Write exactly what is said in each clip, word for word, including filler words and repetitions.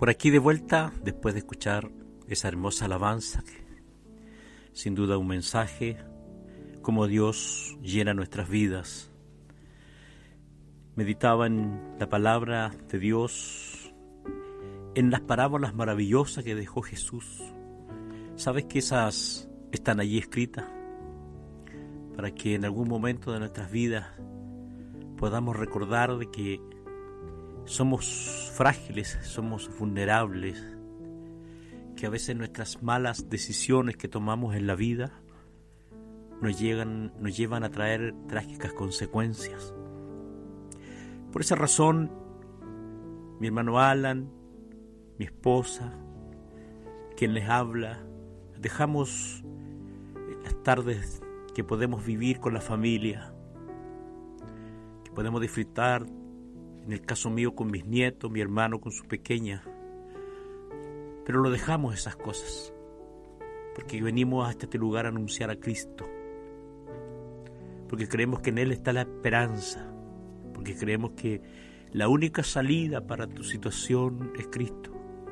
Por aquí de vuelta, después de escuchar esa hermosa alabanza, que sin duda un mensaje, cómo Dios llena nuestras vidas. Meditaba en la palabra de Dios, en las parábolas maravillosas que dejó Jesús. ¿Sabes que esas están allí escritas? Para que en algún momento de nuestras vidas podamos recordar de que somos frágiles, somos vulnerables, que a veces nuestras malas decisiones que tomamos en la vida nos, llegan, nos llevan a traer trágicas consecuencias. Por esa razón, mi hermano Alan, mi esposa, quien les habla, dejamos las tardes que podemos vivir con la familia, que podemos disfrutar, en el caso mío con mis nietos, mi hermano con su pequeña, pero lo dejamos esas cosas, porque venimos hasta este lugar a anunciar a Cristo, porque creemos que en Él está la esperanza, porque creemos que la única salida para tu situación es Cristo.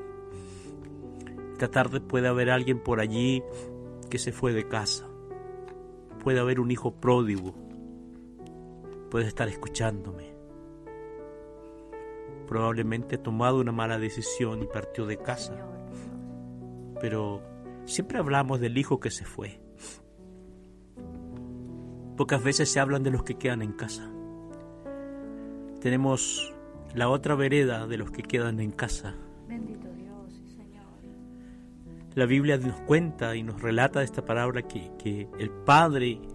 Esta tarde puede haber alguien por allí que se fue de casa, puede haber un hijo pródigo, puede estar escuchándome. Probablemente ha tomado una mala decisión y partió de casa, pero siempre hablamos del hijo que se fue. Pocas veces se hablan de los que quedan en casa. Tenemos la otra vereda de los que quedan en casa. Bendito Dios, Señor. La Biblia nos cuenta y nos relata esta palabra que, que el Padre